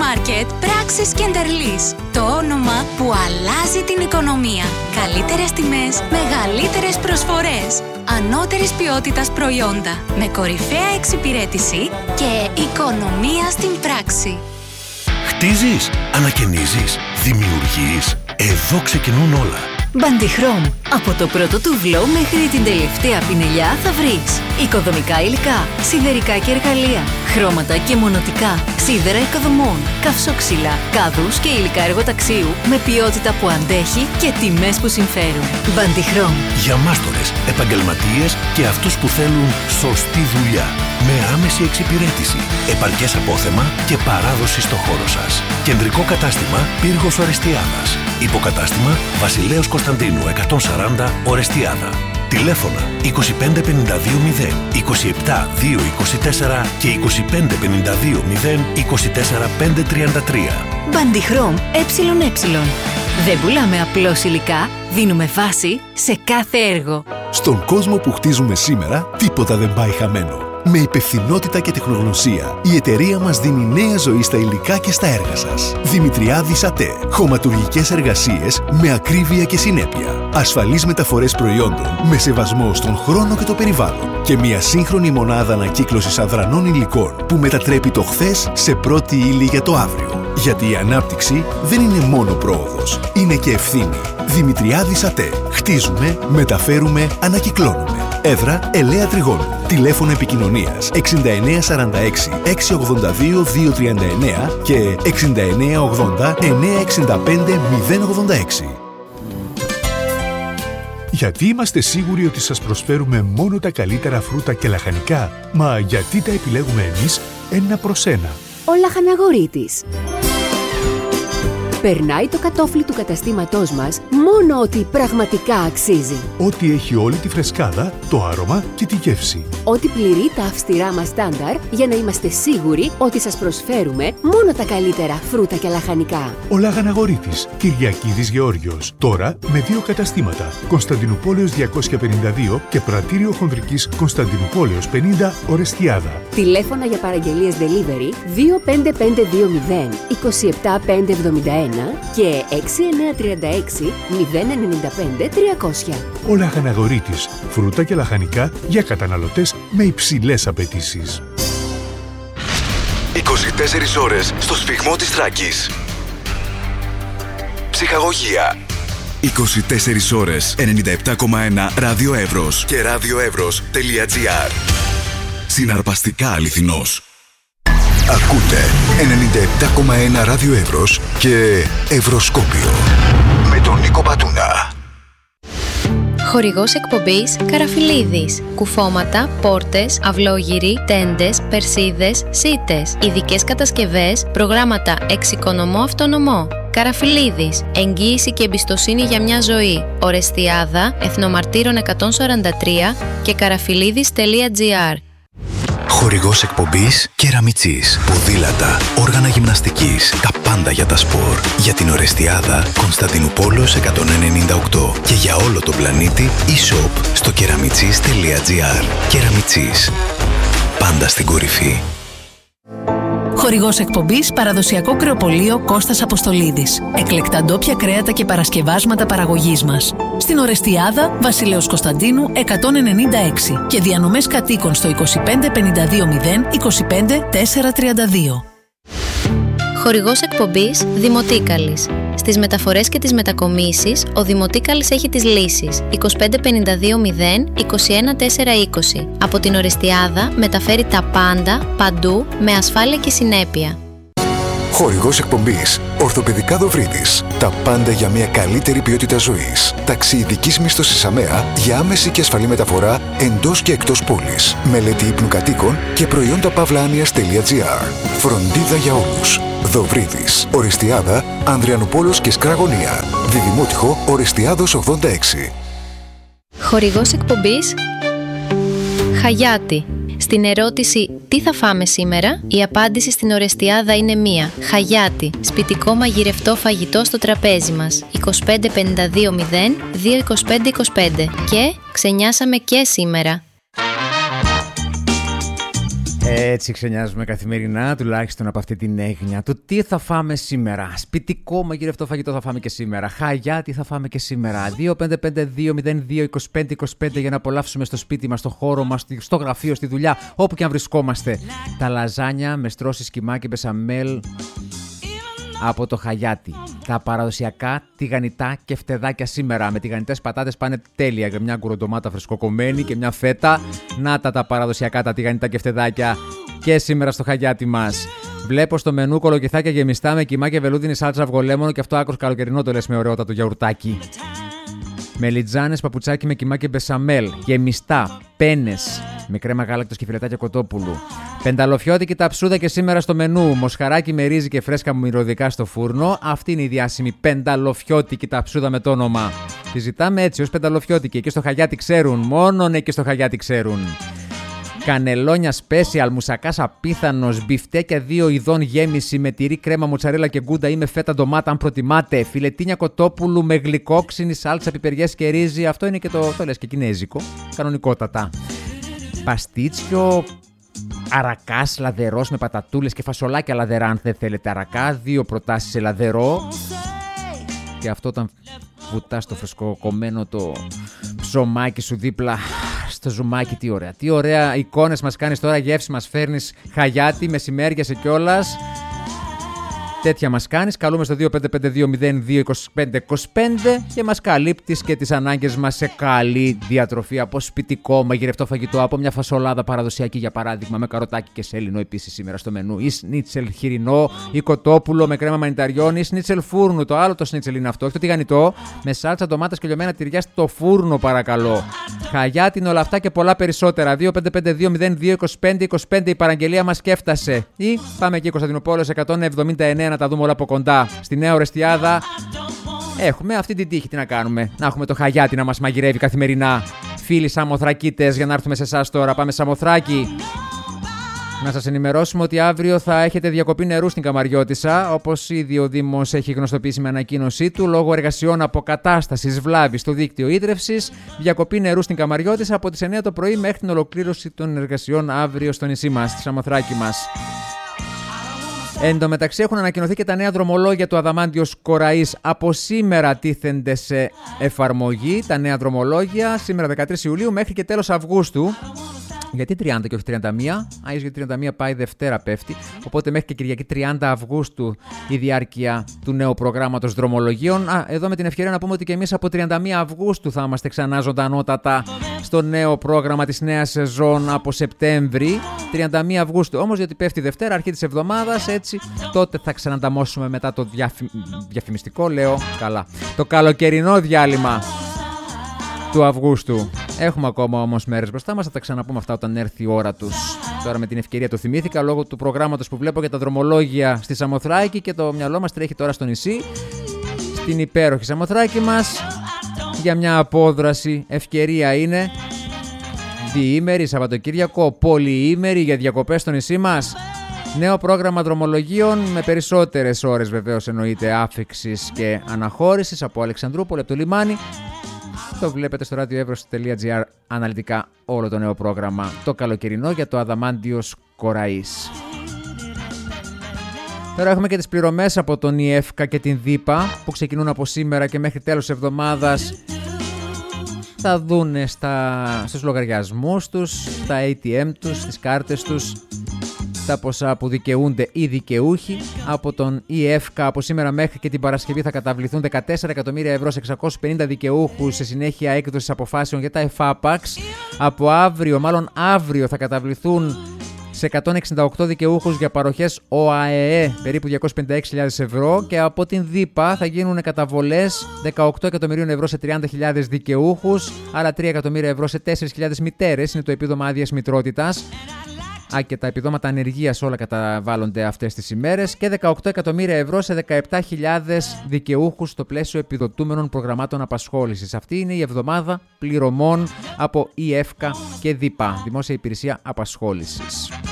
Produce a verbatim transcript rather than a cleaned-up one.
μάρκετ Πράξεις Κεντερλής. Το όνομα που αλλάζει την οικονομία. Καλύτερες τιμές, μεγαλύτερες προσφορές. Ανώτερης ποιότητας προϊόντα. Με κορυφαία εξυπηρέτηση και οικονομία στην πράξη. Χτίζεις, ανακαινίζεις, δημιουργείς. Εδώ ξεκινούν όλα. Μπαντιχρώμ. Από το πρώτο τουβλό μέχρι την τελευταία πινελιά θα βρεις οικοδομικά υλικά, σιδερικά και εργαλεία, χρώματα και μονοτικά, σίδερα οικοδομών, καυσόξυλα, κάδους και υλικά εργοταξίου με ποιότητα που αντέχει και τιμές που συμφέρουν. Μπαντιχρώμ. Για μάστορες, επαγγελματίες και αυτούς που θέλουν σωστή δουλειά. Με άμεση εξυπηρέτηση, επαρκές απόθεμα και παράδοση στο χώρο σας. Κεντρικό κατάστημα Πύργος Ορεστιάδας. Υποκατάστημα Βασιλέως Κωνσταντίνου εκατόν σαράντα Ορεστιάδα. Τηλέφωνα είκοσι πέντε πενήντα δύο μηδέν είκοσι επτά δύο είκοσι τέσσερα και είκοσι πέντε πενήντα δύο μηδέν είκοσι τέσσερα πέντε τριάντα τρία. Μπαντιχρώμ ΕΕ. Δεν πουλάμε απλώς υλικά, δίνουμε βάση σε κάθε έργο. Στον κόσμο που χτίζουμε σήμερα, τίποτα δεν πάει χαμένο. Με υπευθυνότητα και τεχνογνωσία, η εταιρεία μας δίνει νέα ζωή στα υλικά και στα έργα σας. Δημητριάδης ΑΤΕ. Χωματουργικές εργασίες με ακρίβεια και συνέπεια. Ασφαλείς μεταφορές προϊόντων με σεβασμό στον χρόνο και το περιβάλλον. Και μια σύγχρονη μονάδα ανακύκλωσης αδρανών υλικών που μετατρέπει το χθες σε πρώτη ύλη για το αύριο. Γιατί η ανάπτυξη δεν είναι μόνο πρόοδος, είναι και ευθύνη. Δημητριάδης ΑΤΕ. Χτίζουμε, μεταφέρουμε, ανακυκλώνουμε. Έδρα Ελαία Τριγώνου. Τηλέφωνο επικοινωνίας εξήντα εννέα σαράντα έξι εξακόσια ογδόντα δύο διακόσια τριάντα εννέα και εξήντα εννέα ογδόντα εννιακόσια εξήντα πέντε μηδέν ογδόντα έξι. Γιατί είμαστε σίγουροι ότι σας προσφέρουμε μόνο τα καλύτερα φρούτα και λαχανικά? Μα γιατί τα επιλέγουμε εμείς ένα προς ένα? Ο Λαχαναγορείτης. Περνάει το κατόφλι του καταστήματός μας μόνο ότι πραγματικά αξίζει. Ό,τι έχει όλη τη φρεσκάδα, το άρωμα και τη γεύση. Ό,τι πληρεί τα αυστηρά μας στάνταρ για να είμαστε σίγουροι ότι σας προσφέρουμε μόνο τα καλύτερα φρούτα και λαχανικά. Ο Λαχαναγορείτης, Κυριακίδης Γεώργιος. Τώρα με δύο καταστήματα. Κωνσταντινούπολεως διακόσια πενήντα δύο και Πρατήριο Χονδρικής Κωνσταντινούπολεως πενήντα Ορεστιάδα. Τηλέφωνα για παραγγελίες delivery δύο πέντε πέντε δύο μηδέν είκοσι επτά πεντακόσια εβδομήντα ένα και έξι εννέα τρία έξι μηδέν εννιά πέντε τριακόσια. Ο Λαχαναγορείτης, φρούτα και λαχανικά για καταναλωτές με υψηλές απαιτήσεις. είκοσι τέσσερις ώρες στο σφιγμό της Θράκης. Ψυχαγωγία. είκοσι τέσσερις ώρες ενενήντα επτά κόμμα ένα Ράδιο Εύρος και radioevros.gr. Συναρπαστικά αληθινός. Ακούτε ενενήντα επτά κόμμα ένα Ράδιο Εύρος και Ευρωσκόπιο με τον Νίκο Πατούνα. Χορηγός εκπομπής Καραφιλίδης. Κουφώματα, πόρτες, αυλόγυροι, τέντες, περσίδες, σίτες. Ειδικές κατασκευές, προγράμματα εξοικονομώ αυτονομώ. Καραφιλίδης. Εγγύηση και εμπιστοσύνη για μια ζωή. Ορεστιάδα, Εθνομαρτύρων εκατόν σαράντα τρία και καραφιλίδης.gr. Χορηγός εκπομπής Κεραμιτσής. Ποδήλατα, όργανα γυμναστικής, τα πάντα για τα σπορ. Για την Ορεστιάδα, Κωνσταντινούπολεως εκατόν ενενήντα οκτώ και για όλο τον πλανήτη e-shop στο κεραμιτσής.gr. Κεραμιτσής. Πάντα στην κορυφή. Χορηγός εκπομπής παραδοσιακό κρεοπωλείο Κώστας Αποστολίδης. Εκλεκτά ντόπια κρέατα και παρασκευάσματα παραγωγής μας. Στην Ορεστιάδα, Βασιλέως Κωνσταντίνου εκατόν ενενήντα έξι και διανομές κατοίκων στο είκοσι πέντε πενήντα δύο μηδέν είκοσι πέντε τετρακόσια τριάντα δύο. Χορηγός εκπομπής Δημοτίκαλης. Στις μεταφορές και τις μετακομίσεις, ο Δημοτίκαλης έχει τις λύσεις είκοσι πέντε πενήντα δύο μηδέν είκοσι ένα τετρακόσια είκοσι. Από την Ορεστιάδα μεταφέρει τα πάντα, παντού, με ασφάλεια και συνέπεια. Χορηγός εκπομπής Ορθοπαιδικά Δοβρίδης. Τα πάντα για μια καλύτερη ποιότητα ζωής. Ταξί ειδικής μίσθωσης ΑΜΕΑ για άμεση και ασφαλή μεταφορά εντός και εκτός πόλης. Μελέτη ύπνου κατοίκων και προϊόντα παύλα-άνοιας.gr. Φροντίδα για όλους. Δοβρίδης. Ορεστιάδα, Ανδριανουπόλεως και Σκραγωνία. Διδημότυχο Ορεστιάδος ογδόντα έξι. Χορηγός εκπομπής Χαγιάτη. Στην ερώτηση «Τι θα φάμε σήμερα?» η απάντηση στην Ορεστιάδα είναι μία. Χαγιάτη. Σπιτικό μαγειρευτό φαγητό στο τραπέζι μας. είκοσι πέντε πενήντα δύο μηδέν δύο είκοσι πέντε είκοσι πέντε. Και ξενιάσαμε και σήμερα. Έτσι ξενιάζουμε καθημερινά, τουλάχιστον από αυτή την έγνοια του τι θα φάμε σήμερα. Σπιτικό μαγειρευτό φαγητό θα φάμε και σήμερα. Χαγιά, τι θα φάμε και σήμερα. δύο πέντε πέντε δύο μηδέν δύο είκοσι πέντε είκοσι πέντε για να απολαύσουμε στο σπίτι μας, στο χώρο μας, στο γραφείο, στη δουλειά, όπου και αν βρισκόμαστε. Τα λαζάνια με στρώσεις, κιμά και μπεσαμέλ από το Χαγιάτι. Τα παραδοσιακά τηγανιτά και φτεδάκια σήμερα. Με τηγανιτές πατάτες πάνε τέλεια. Για μια γκουροντομάτα φρεσκοκομμένη και μια φέτα. Να τα τα παραδοσιακά τα τηγανιτά και φτεδάκια και σήμερα στο Χαγιάτι μας. Βλέπω στο μενού κολοκυθάκια γεμιστά με κιμά και βελούδινη σάλτσα αυγολέμονο και αυτό άκρος καλοκαιρινό το λες με ωραιότατο γιαουρτάκι. Μελιτζάνες, παπουτσάκι με κιμά και μπεσαμέλ. Γεμιστά, πένες με κρέμα γάλακτος και φιλετάκια κοτόπουλου. Πενταλοφιώτικη ταψούδα και σήμερα στο μενού. Μοσχαράκι με ρύζι και φρέσκα μυρωδικά στο φούρνο. Αυτή είναι η διάσημη πενταλοφιώτικη ταψούδα με το όνομα. Τη ζητάμε έτσι ως πενταλοφιώτικη. Εκεί στο Χαγιάτι ξέρουν. Μόνον εκεί στο Χαγιάτι ξέρουν. Κανελόνια special, μουσακάς απίθανος, μπιφτέκια δύο ειδών γέμιση με τυρί, κρέμα, μοτσαρέλα και γκούντα ή με φέτα ντομάτα αν προτιμάτε. Φιλετίνια κοτόπουλου με γλυκόξινη σάλτσα, πιπεριές και ρύζι. Αυτό είναι και το, το λες και κινέζικο. Κανονικότατα. Παστίτσιο αρακάς λαδερός με πατατούλες και φασολάκια λαδερά αν δεν θέλετε αρακά. Δύο προτάσεις σε λαδερό. Και αυτό όταν βουτάς το φρεσκοκομμένο το ψωμάκι σου δίπλα στο ζουμάκι, τι ωραία. Τι ωραία εικόνες μας κάνεις τώρα, γεύση μας φέρνεις Χαγιάτι, μεσημέριασε κιόλας. Τέτοια μας κάνεις. Καλούμε στο δύο πέντε πέντε δύο μηδέν δύο είκοσι πέντε είκοσι πέντε και μας καλύπτεις και τις ανάγκες μας σε καλή διατροφή από σπιτικό μαγειρευτό φαγητό, από μια φασολάδα παραδοσιακή για παράδειγμα με καροτάκι και σέλινο επίσης σήμερα στο μενού, ή σνίτσελ χοιρινό ή κοτόπουλο με κρέμα μανιταριών ή σνίτσελ φούρνου. Το άλλο το σνίτσελ είναι αυτό, όχι το τηγανιτό, με σάλτσα, ντομάτας και λιωμένα τυριά στο φούρνο παρακαλώ. Χαγιάτι είναι όλα αυτά και πολλά περισσότερα. δύο πέντε πέντε δύο μηδέν δύο είκοσι πέντε είκοσι πέντε η παραγγελία μας και έφτασε. Ή πάμε εκεί Κωνσταντινούπολεως εκατόν εβδομήντα εννέα να τα δούμε όλα από κοντά. Στη Νέα Ορεστιάδα έχουμε αυτή την τύχη. Τι να κάνουμε, να έχουμε το Χαγιάτι να μας μαγειρεύει καθημερινά. Φίλοι Σαμοθρακίτες, για να έρθουμε σε εσάς τώρα. Πάμε Σαμοθράκη. Να σας ενημερώσουμε ότι αύριο θα έχετε διακοπή νερού στην Καμαριώτισσα, όπως ήδη ο Δήμος έχει γνωστοποιήσει με ανακοίνωσή του, λόγω εργασιών αποκατάστασης βλάβης στο δίκτυο ίδρευσης. Διακοπή νερού στην Καμαριώτισσα από τις εννέα το πρωί μέχρι την ολοκλήρωση των εργασιών αύριο στο νησί μας, στη Σαμοθράκη μας. Εν τω μεταξύ έχουν ανακοινωθεί και τα νέα δρομολόγια του Αδαμάντιος Κοραής. Από σήμερα τίθενται σε εφαρμογή τα νέα δρομολόγια, σήμερα δεκατρείς Ιουλίου μέχρι και τέλος Αυγούστου. Γιατί τριάντα και όχι τριάντα μία, α, γιατί τριάντα μία πάει Δευτέρα πέφτει, οπότε μέχρι και Κυριακή τριάντα Αυγούστου η διάρκεια του νέου προγράμματος δρομολογίων. Α, εδώ με την ευκαιρία να πούμε ότι και εμείς από τριάντα μία Αυγούστου θα είμαστε ξανά ζωντανότατα στο νέο πρόγραμμα της νέας σεζόν από Σεπτέμβρη, τριάντα μία Αυγούστου. Όμως γιατί πέφτει Δευτέρα, αρχή της εβδομάδας, έτσι τότε θα ξανανταμώσουμε μετά το διαφη... διαφημιστικό, λέω καλά, το καλοκαιρινό διάλειμμα του Αυγούστου. Έχουμε ακόμα όμως μέρες μπροστά μας, θα τα ξαναπούμε αυτά όταν έρθει η ώρα τους. Τώρα με την ευκαιρία το θυμήθηκα λόγω του προγράμματος που βλέπω για τα δρομολόγια στη Σαμοθράκη και το μυαλό μας τρέχει τώρα στο νησί, στην υπέροχη Σαμοθράκη μας, για μια απόδραση. Ευκαιρία είναι διήμερη, Σαββατοκύριακο, πολυήμερη για διακοπές στο νησί μας. Νέο πρόγραμμα δρομολογίων με περισσότερες ώρες βεβαίως εννοείται άφιξης και αναχώρησης από Αλεξανδρούπολη, από το λιμάνι. Το βλέπετε στο radioevros τελεία gr αναλυτικά όλο το νέο πρόγραμμα το καλοκαιρινό για το Αδαμάντιος Κοραής. Τώρα έχουμε και τις πληρωμές από τον ΙΕΦΚΑ και την ΔΥΠΑ που ξεκινούν από σήμερα και μέχρι τέλος της εβδομάδας. Θα δούνε στα, στους λογαριασμούς τους, στα έι τι εμ τους, στις κάρτες τους, τα ποσά που δικαιούνται οι δικαιούχοι από τον ΙΕΦΚΑ. Από σήμερα μέχρι και την Παρασκευή θα καταβληθούν δεκατέσσερα εκατομμύρια ευρώ σε εξακόσιους πενήντα δικαιούχους σε συνέχεια έκδοσης αποφάσεων για τα εφάπαξ. Από αύριο, μάλλον αύριο, θα καταβληθούν σε εκατόν εξήντα οκτώ δικαιούχους για παροχές ΟΑΕΕ περίπου διακόσιες πενήντα έξι χιλιάδες ευρώ και από την ΔΥΠΑ θα γίνουν καταβολές δεκαοκτώ εκατομμυρίων ευρώ σε τριάντα χιλιάδες δικαιούχους, άρα τρία εκατομμύρια ευρώ σε τέσσερις χιλιάδες μητέρες, είναι το επίδομα άδειας μητρότητας. Α, και τα επιδόματα ανεργίας όλα καταβάλλονται αυτές τις ημέρες και δεκαοκτώ εκατομμύρια ευρώ σε δεκαεπτά χιλιάδες δικαιούχους στο πλαίσιο επιδοτούμενων προγραμμάτων απασχόλησης. Αυτή είναι η εβδομάδα πληρωμών από ΙΕΦΚΑ και ΔΥΠΑ, Δημόσια Υπηρεσία Απασχόλησης.